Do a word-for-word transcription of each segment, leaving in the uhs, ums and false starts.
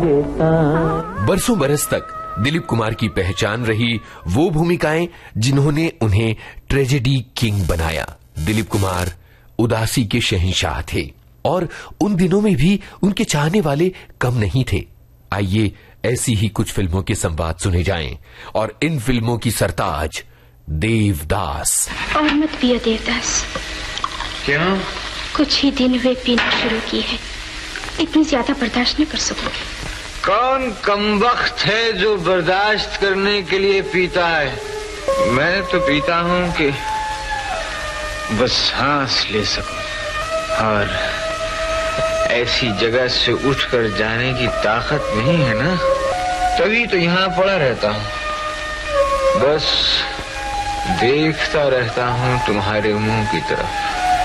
देता। बरसों बरस तक दिलीप कुमार की पहचान रही वो भूमिकाएं जिन्होंने उन्हें ट्रेजेडी किंग बनाया। दिलीप कुमार उदासी के शहंशाह थे और उन दिनों में भी उनके चाहने वाले कम नहीं थे। आइए ऐसी ही कुछ फिल्मों के संवाद सुने जाएं और इन फिल्मों की सरताज देवदास। और मत पियो देवदास। क्यों? कुछ ही दिन हुए पीना शुरू की है, इतनी ज्यादा बर्दाश्त नहीं कर सकूंगी। कौन कमबख्त है जो बर्दाश्त करने के लिए पीता है? मैं तो पीता हूं कि बस सांस ले सकूं, और ऐसी जगह से उठकर जाने की ताकत नहीं है ना, तभी तो यहाँ पड़ा रहता हूँ, बस देखता रहता हूँ तुम्हारे मुंह की तरफ।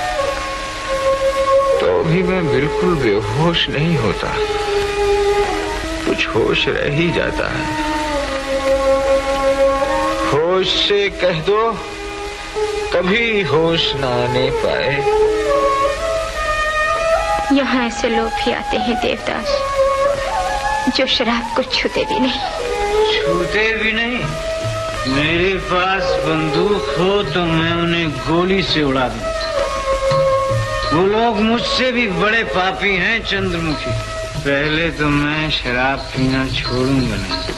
तो भी मैं बिल्कुल बेहोश नहीं होता, कुछ होश रह ही जाता है। होश से कह दो कभी होश न आने पाए। यहाँ ऐसे लोग भी आते हैं देवदास, जो शराब को छूते भी नहीं। छूते भी नहीं? मेरे पास बंदूक हो तो मैं उन्हें गोली से उड़ा दूं। वो लोग मुझसे भी बड़े पापी हैं चंद्रमुखी। पहले तो मैं शराब पीना छोड़ूंगा नहीं,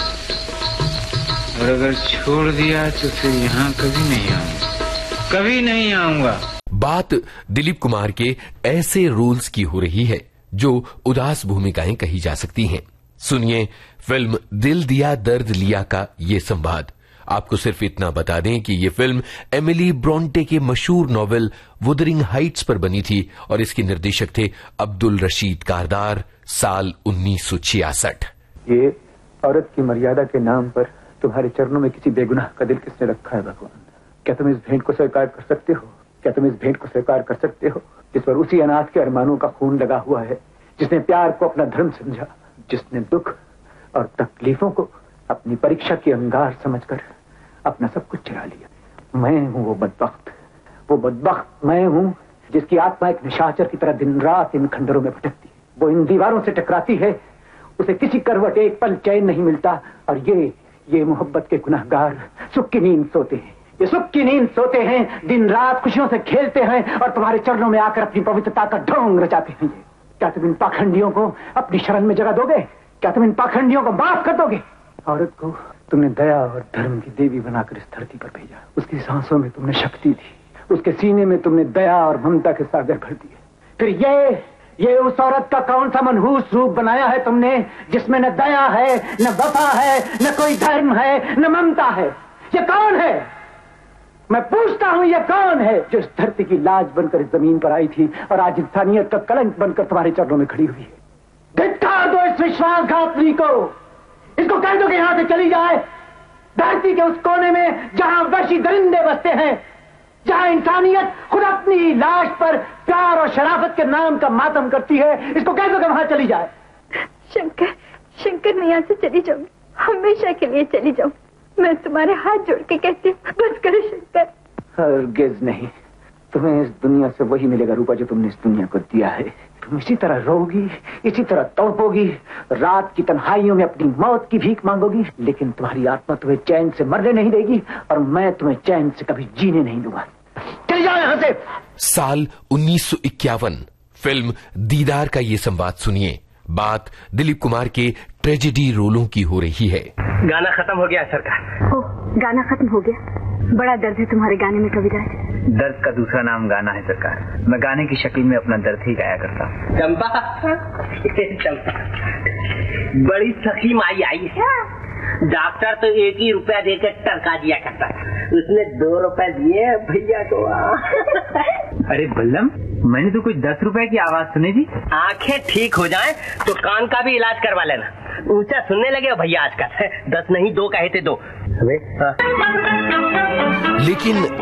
और अगर छोड़ दिया तो फिर यहाँ कभी नहीं आऊंगा, कभी नहीं आऊंगा। बात दिलीप कुमार के ऐसे रोल्स की हो रही है जो उदास भूमिकाएं कही जा सकती हैं। सुनिए फिल्म दिल दिया दर्द लिया का ये संवाद। आपको सिर्फ इतना बता दें कि ये फिल्म एमिली ब्रोंटे के मशहूर नॉवेल वुदरिंग हाइट्स पर बनी थी और इसके निर्देशक थे अब्दुल रशीद कारदार। साल उन्नीस सौ छियासठ। ये औरत की मर्यादा के नाम पर तुम्हारे चरणों में किसी बेगुनाह का दिल किसने रखा है भगवान? क्या तुम इस भेंट को स्वीकार कर सकते हो? क्या तुम इस भेंट को स्वीकार कर सकते हो जिस पर उसी अनाथ के अरमानों का खून लगा हुआ है, जिसने प्यार को अपना धर्म समझा, जिसने दुख और तकलीफों को अपनी परीक्षा की अंगार समझकर अपना सब कुछ चुरा लिया। मैं हूं वो बदबख्त, वो बदबख्त मैं हूं जिसकी आत्मा एक निशाचर की तरह दिन रात इन खंडरों में भटकती है। वो इन दीवारों से टकराती है, उसे किसी करवट एक पल चैन नहीं मिलता, और ये ये मोहब्बत के गुनहगार सुख की नींद सोते हैं। ये सुख की नींद सोते हैं, दिन रात खुशियों से खेलते हैं और तुम्हारे चरणों में आकर अपनी पवित्रता का ढोंग रचाते हैं। ये क्या तुम इन पाखंडियों को अपनी शरण में जगह दोगे? क्या तुम इन पाखंडियों को माफ कर दोगे? औरत को तुमने दया और धर्म की देवी बनाकर इस धरती पर भेजा। उसकी सांसों में तुमने शक्ति दी, उसके सीने में तुमने दया और ममता के सागर भर दिए। फिर ये ये उस औरत का कौन सा मनहूस रूप बनाया है तुमने, जिसमें न दया है, न वफा है, न कोई धर्म है, न ममता है? ये कौन है? मैं पूछता हूं, ये कौन है जो इस धरती की लाज बनकर इस जमीन पर आई थी और आज इंसानियत का कलंक बनकर तुम्हारे चरणों में खड़ी हुई है? धिक्कार दो इस विश्वासघातनी को। इसको कह दो कि यहां से चली जाए, धरती के उस कोने में जहां वहशी दरिंदे बसते हैं, जहां इंसानियत खुद अपनी लाश पर प्यार और शराफत के नाम का मातम करती है। इसको कह दो कि वहां चली जाए। शंकर, शंकर मैं यहाँ से चली जाऊंगी, हमेशा के लिए चली जाऊंगी। मैं तुम्हारे हाथ जोड़ के कहती हूँ, बस करो शंकर। हरगिज़ नहीं, तुम्हें इस दुनिया से वही मिलेगा रूपा जो तुमने इस दुनिया को दिया है। तुम इसी तरह रोगी, इसी तरह तड़पोगी, रात की तन्हाइयों में अपनी मौत की भीख मांगोगी, लेकिन तुम्हारी आत्मा तुम्हें चैन से मरने नहीं देगी और मैं तुम्हें चैन से कभी जीने नहीं दूंगा। चल जाओ यहाँ से। साल उन्नीस सौ इक्यावन। फिल्म दीदार का ये संवाद सुनिए। बात दिलीप कुमार के ट्रेजेडी रोलों की हो रही है। गाना खत्म हो गया सरकार। ओह, गाना खत्म हो गया? बड़ा दर्द है तुम्हारे गाने में कविराज। दर्द का दूसरा नाम गाना है सरकार। मैं गाने की शक्ल में अपना दर्द ही गाया करता हूँ। चंपा, चंपा, बड़ी सखी माई आई है। डॉक्टर तो एक ही रुपया देकर टरका दिया करता है, उसने दो रुपए दिए भैया को। अरे बल्लम, मैंने तो कुछ दस रुपए की आवाज सुनी थी। आंखें ठीक हो जाएं तो कान का भी इलाज करवा लेना। ऊंचा सुनने लगे भैया आजकल। दस नहीं दो कहे थे दो। लेकिन